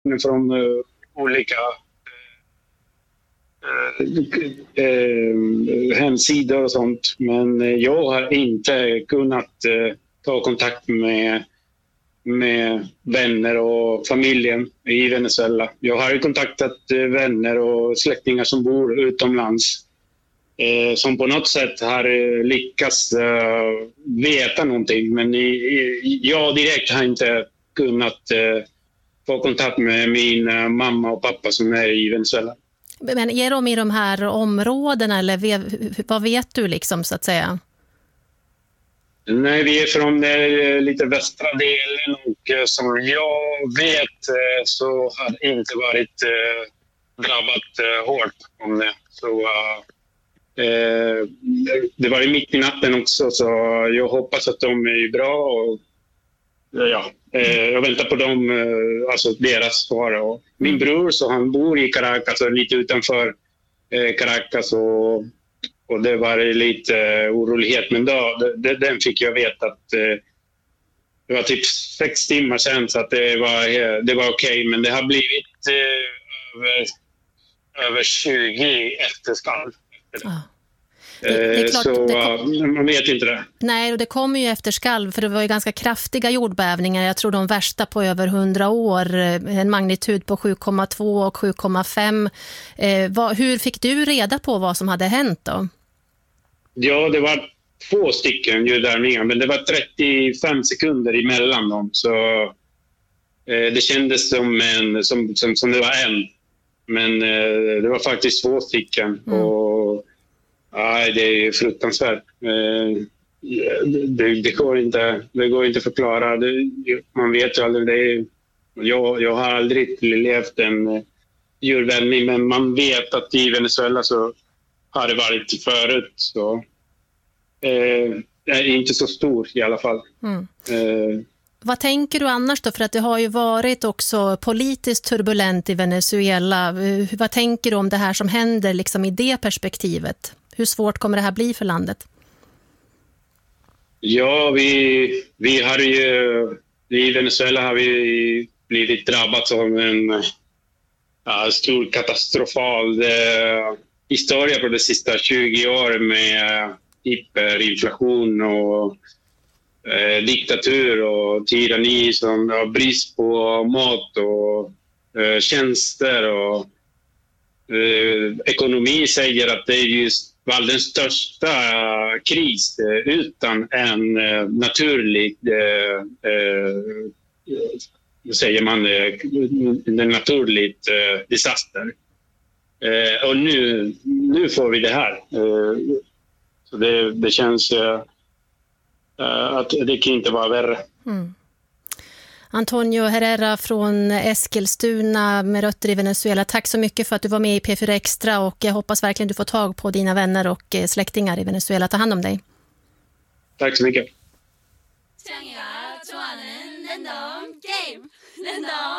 från olika hemsidor och sånt. Men jag har inte kunnat ta kontakt med vänner och familjen i Venezuela. Jag har kontaktat vänner och släktingar som bor utomlands. Som på något sätt har lyckats veta någonting. Men jag direkt har inte kunnat få kontakt med min mamma och pappa som är i Venezuela. Men är de i de här områdena eller vad vet du liksom så att säga? Nej, vi är från lite västra delen och som jag vet så har inte varit drabbat hårt om det. Så det var ju mitt i natten också, så jag hoppas att de är bra och jag väntar på dem, alltså deras svar. Och min bror, så han bor i Caracas och lite utanför Caracas och det var lite orolighet, men den fick jag veta att det var typ 6 timmar sedan, så att det var okej, men det har blivit över 20 efterskalv. Det är klart, så man vet inte det. Nej, och det kommer ju efter skalv, för det var ju ganska kraftiga jordbävningar. Jag tror de värsta på över 100 år. En magnitud på 7,2 och 7,5. Hur fick du reda på vad som hade hänt då? Ja, det var 2 stycken jordbävningar, men det var 35 sekunder emellan dem. Så det kändes som det var en. Men det var faktiskt 2 stycken. Och det är fruktansvärt. Det går inte att förklara. Man vet ju aldrig. Jag har aldrig levt en jordbävning, men man vet att i Venezuela så har det varit förut. Så det är inte så stor i alla fall. Vad tänker du annars då? För att det har ju varit också politiskt turbulent i Venezuela. Vad tänker du om det här som händer liksom i det perspektivet? Hur svårt kommer det här bli för landet? Ja, vi har ju i Venezuela har vi blivit drabbat av en stor katastrofal historia på de sista 20 åren med hyperinflation och diktatur och tyranni, som brist på mat och tjänster och ekonomi säger att det är just världens största kris utan en naturlig säger man en naturlig disaster. Och nu får vi det här. Så det känns att det kan inte vara värre. Antonio Herrera från Eskilstuna med rötter i Venezuela. Tack så mycket för att du var med i P4 Extra, och jag hoppas verkligen du får tag på dina vänner och släktingar i Venezuela. Ta hand om dig. Tack så mycket.